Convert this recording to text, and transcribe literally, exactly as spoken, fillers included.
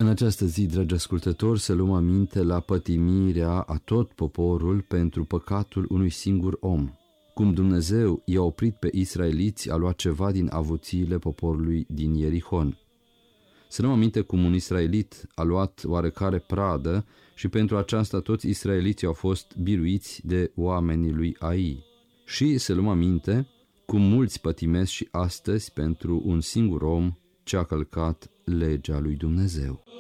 În această zi, dragi ascultători, să luăm aminte la pătimirea a tot poporul pentru păcatul unui singur om. Cum Dumnezeu i-a oprit pe israeliți a luat ceva din avuțiile poporului din Ierihon. Să luăm aminte cum un israelit a luat oarecare pradă și pentru aceasta toți israeliții au fost biruiți de oamenii lui Ai. Și să luăm aminte cum mulți pătimesc și astăzi pentru un singur om ce a călcat legea lui Dumnezeu.